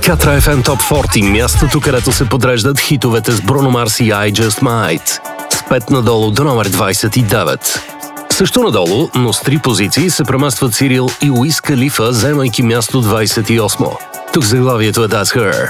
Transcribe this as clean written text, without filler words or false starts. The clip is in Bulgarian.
Катра FM Top 40, мястото, където се подреждат хитовете с Bruno Mars и I Just Might. С 5 надолу до номер 29. Също надолу, но с 3 позиции се преместват Сирил и Уиз Калифа, заемайки място 28. Тук заглавието е That's Her.